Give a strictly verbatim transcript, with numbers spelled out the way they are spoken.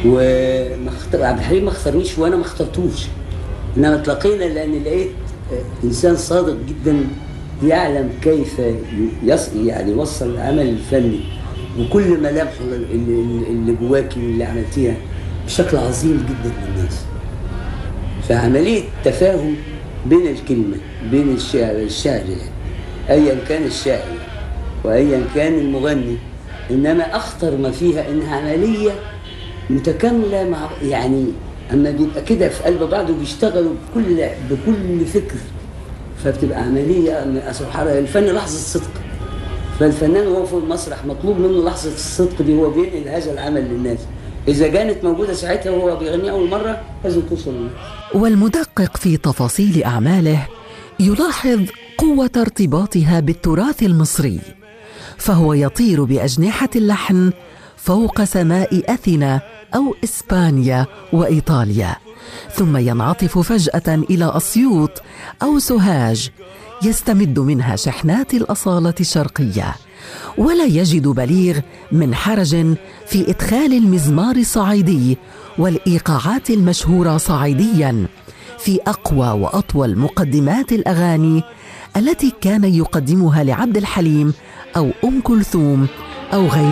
وعبد الحليم ما اختارنيش وانا ما اخترتوش، انما اتلقينا لان لقيت انسان صادق جدا يعلم كيف يص... يعني يوصل العمل الفني وكل ملامحه اللي, اللي جواكي واللي عملتيها بشكل عظيم جدا للناس. فعمليه تفاهم بين الكلمه بين الشاعر الشاعر يعني ايا كان الشاعر وايا كان المغني، انما اخطر ما فيها انها عمليه متكامله مع يعني اما بيبقى كده في قلب بعض وبيشتغلوا بكل بكل فكر، فبتبقى عمليه سبحان الله. الفن لحظه صدق، فالفنان وهو في المسرح مطلوب منه لحظه الصدق دي، هو بينقل هذا العمل للناس. اذا كانت موجوده ساعتها وهو بيغني اول مره لازم توصل للناس. والمدقق في تفاصيل اعماله يلاحظ قوه ارتباطها بالتراث المصري، فهو يطير باجنحه اللحن فوق سماء اثينا او اسبانيا وايطاليا، ثم ينعطف فجاه الى اسيوط او سوهاج يستمد منها شحنات الاصاله الشرقيه، ولا يجد بليغ من حرج في ادخال المزمار الصعيدي والايقاعات المشهوره صعيديا في اقوى واطول مقدمات الاغاني التي كان يقدمها لعبد الحليم او ام كلثوم او غيرها.